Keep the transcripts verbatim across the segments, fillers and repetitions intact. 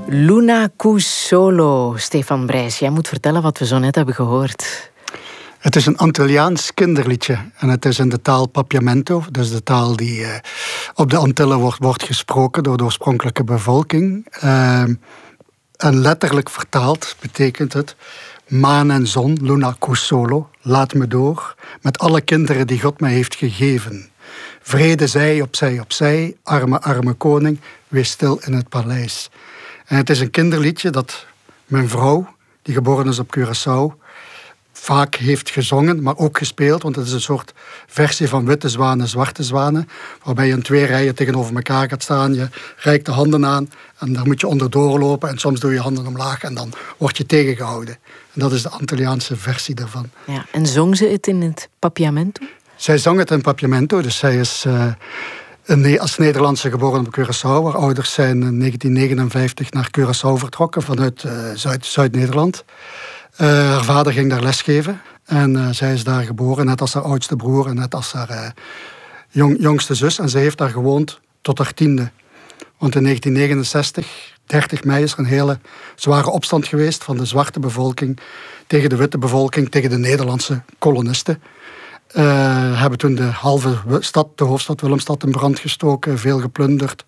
Luna Kusolo, Stefan Brijs. Jij moet vertellen wat we zo net hebben gehoord. Het is een Antilliaans kinderliedje en het is in de taal Papiamento, dus de taal die uh, op de Antillen wordt, wordt gesproken door de oorspronkelijke bevolking. Uh, en letterlijk vertaald betekent het: maan en zon, Luna Kusolo, laat me door met alle kinderen die God mij heeft gegeven. Vrede zij opzij opzij, arme arme koning, wees stil in het paleis. En het is een kinderliedje dat mijn vrouw, die geboren is op Curaçao, vaak heeft gezongen, maar ook gespeeld. Want het is een soort versie van Witte Zwanen, Zwarte Zwanen. Waarbij je in twee rijen tegenover elkaar gaat staan. Je reikt de handen aan en daar moet je onderdoor lopen. En soms doe je handen omlaag en dan word je tegengehouden. En dat is de Antilliaanse versie daarvan. Ja, en zong ze het in het Papiamento? Zij zong het in Papiamento, dus zij is uh, een, als Nederlandse geboren op Curaçao. Haar ouders zijn in negentien negenenvijftig naar Curaçao vertrokken vanuit uh, Zuid, Zuid-Nederland. Uh, haar vader ging daar lesgeven en uh, zij is daar geboren, net als haar oudste broer en net als haar uh, jong, jongste zus. En zij heeft daar gewoond tot haar tiende. Want in negentien negenenzestig, dertig mei, is er een hele zware opstand geweest van de zwarte bevolking tegen de witte bevolking, tegen de Nederlandse kolonisten. Uh, hebben toen de halve stad, de hoofdstad Willemstad, in brand gestoken, veel geplunderd.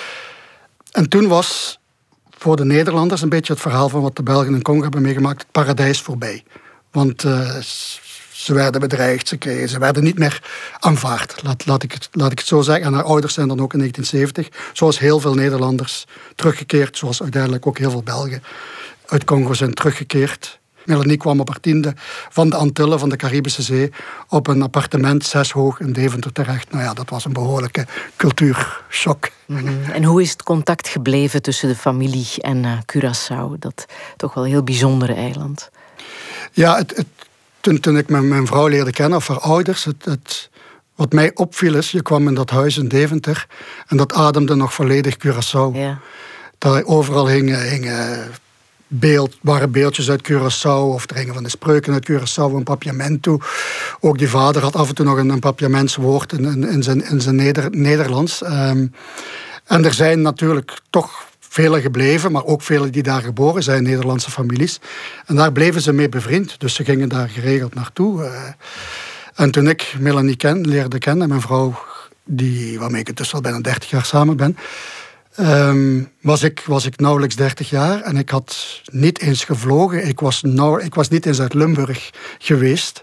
En toen was voor de Nederlanders een beetje het verhaal van wat de Belgen in Congo hebben meegemaakt, het paradijs voorbij. Want uh, ze werden bedreigd, ze, kregen, ze werden niet meer aanvaard, laat, laat, ik het, laat ik het zo zeggen. En haar ouders zijn dan ook in negentien zeventig, zoals heel veel Nederlanders, teruggekeerd, zoals uiteindelijk ook heel veel Belgen uit Congo zijn teruggekeerd. Melanie kwam op haar tiende van de Antillen, van de Caribische Zee, op een appartement zes hoog in Deventer terecht. Nou ja, dat was een behoorlijke cultuurshock. Mm-hmm. En hoe is het contact gebleven tussen de familie en uh, Curaçao? Dat toch wel heel bijzondere eiland. Ja, het, het, toen, toen ik mijn, mijn vrouw leerde kennen, of haar ouders, het, het, wat mij opviel is, je kwam in dat huis in Deventer en dat ademde nog volledig Curaçao. Ja. Daar overal hingen... hingen Beeld, waren beeldjes uit Curaçao of er hingen van de spreuken uit Curaçao, een papiamento. Ook die vader had af en toe nog een, een papiamentswoord in, in, in zijn, in zijn Neder, Nederlands. Um, en er zijn natuurlijk toch velen gebleven, maar ook velen die daar geboren zijn, Nederlandse families. En daar bleven ze mee bevriend, dus ze gingen daar geregeld naartoe. Uh, en toen ik Melanie ken, leerde kennen, mijn vrouw, die, waarmee ik intussen al bijna dertig jaar samen ben, Um, was, ik, was ik nauwelijks dertig jaar en ik had niet eens gevlogen. Ik was, nauw, ik was niet eens uit Limburg geweest.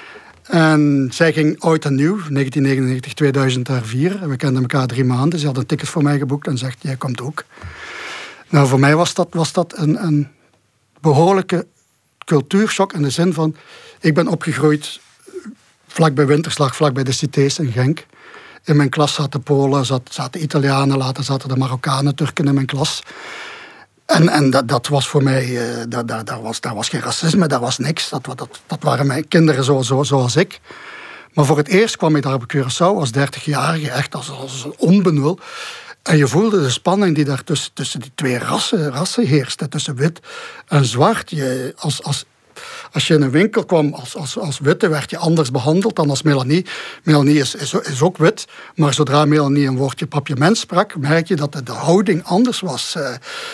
En zij ging oud en nieuw, negentien negenennegentig, tweeduizend daar vier. En we kenden elkaar drie maanden. Ze had een ticket voor mij geboekt en zegt, jij komt ook. Nou, voor mij was dat, was dat een, een behoorlijke cultuurshock in de zin van, ik ben opgegroeid vlak bij Winterslag, vlak bij de Cités in Genk. In mijn klas zaten Polen, zat, zaten Italianen, later zaten de Marokkanen, Turken in mijn klas. En, en dat, dat was voor mij, uh, dat, dat, dat was, daar was geen racisme, daar was niks. Dat, dat, dat waren mijn kinderen zo, zo, zoals ik. Maar voor het eerst kwam ik daar op Curaçao als dertigjarige, echt als, als een onbenul. En je voelde de spanning die daar tussen, tussen die twee rassen, rassen heerste, tussen wit en zwart. Je, als, als Als je in een winkel kwam als, als, als witte, werd je anders behandeld dan als Melanie. Melanie is, is, is ook wit, maar zodra Melanie een woordje papiament sprak, merk je dat de, de houding anders was. Uh,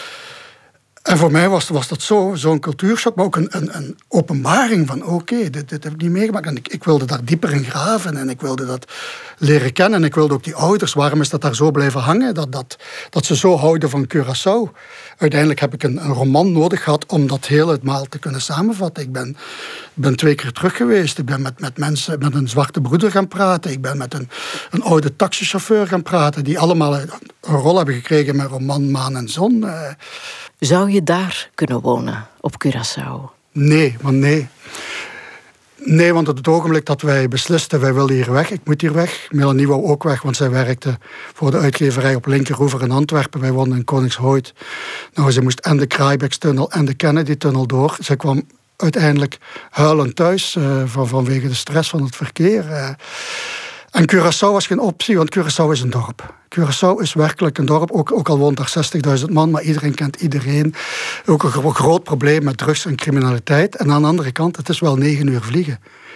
en voor mij was, was dat zo, zo'n cultuurshock, maar ook een, een, een openbaring van oké, okay, dit, dit heb ik niet meegemaakt. En ik, ik wilde daar dieper in graven en ik wilde dat leren kennen. En ik wilde ook die ouders, waarom is dat daar zo blijven hangen? Dat, dat, dat ze zo houden van Curaçao. Uiteindelijk heb ik een, een roman nodig gehad om dat helemaal te kunnen samenvatten. Ik ben, ben twee keer terug geweest. Ik ben met, met mensen, met een zwarte broeder gaan praten. Ik ben met een, een oude taxichauffeur gaan praten, die allemaal een rol hebben gekregen in mijn roman Maan en Zon. Uh, Zou je daar kunnen wonen, op Curaçao? Nee, maar nee. Nee, want op het ogenblik dat wij beslisten, wij willen hier weg, ik moet hier weg. Melanie wou ook weg, want zij werkte voor de uitgeverij op Linkeroever in Antwerpen. Wij woonden in Koningshooit. Nou, ze moest en de Kraaibeekstunnel en de Kennedy-tunnel door. Zij kwam uiteindelijk huilend thuis uh, van, vanwege de stress van het verkeer. Uh, En Curaçao was geen optie, want Curaçao is een dorp. Curaçao is werkelijk een dorp, ook, ook al woont daar zestigduizend man, maar iedereen kent iedereen. Ook een groot probleem met drugs en criminaliteit. En aan de andere kant, het is wel negen uur vliegen.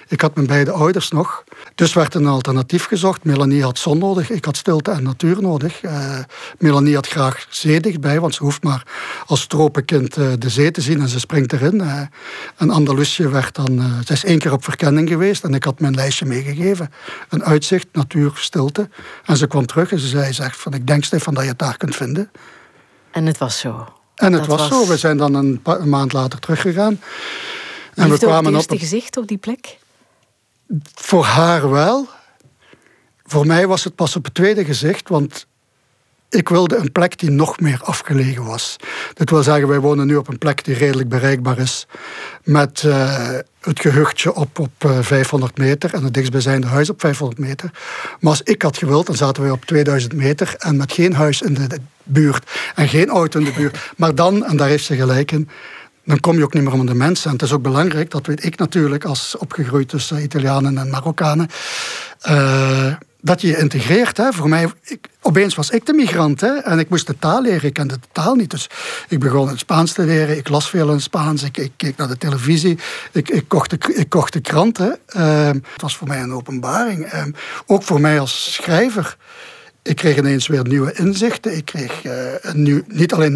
Ik had mijn beide ouders nog. Dus werd een alternatief gezocht. Melanie had zon nodig, ik had stilte en natuur nodig. Uh, Melanie had graag zee dichtbij, want ze hoeft maar als tropenkind uh, de zee te zien en ze springt erin. Uh, en Andalusië werd dan... Uh, ze is één keer op verkenning geweest en ik had mijn lijstje meegegeven. Een uitzicht, natuur, stilte. En ze kwam terug en ze zei zegt van, ik denk Stefan dat je het daar kunt vinden. En het was zo. En het was, was zo. We zijn dan een, pa- een maand later teruggegaan. En we kwamen op het eerste gezicht op die plek? Voor haar wel. Voor mij was het pas op het tweede gezicht, want ik wilde een plek die nog meer afgelegen was. Dat wil zeggen, wij wonen nu op een plek die redelijk bereikbaar is, met uh, het gehuchtje op, op uh, vijfhonderd meter en het dichtstbijzijnde huis op vijfhonderd meter. Maar als ik had gewild, dan zaten wij op tweeduizend meter en met geen huis in de, de buurt en geen auto in de buurt. Maar dan, en daar heeft ze gelijk in, dan kom je ook niet meer om de mensen. En het is ook belangrijk, dat weet ik natuurlijk als opgegroeid tussen Italianen en Marokkanen, uh, dat je je integreert. Hè. Voor mij, ik, opeens was ik de migrant. Hè, en ik moest de taal leren. Ik kende de taal niet. Dus ik begon het Spaans te leren. Ik las veel in het Spaans. Ik, ik keek naar de televisie. Ik, ik, kocht, de, ik kocht de kranten. Uh, het was voor mij een openbaring. Uh, ook voor mij als schrijver. Ik kreeg ineens weer nieuwe inzichten. Ik kreeg uh, een nieuw, niet alleen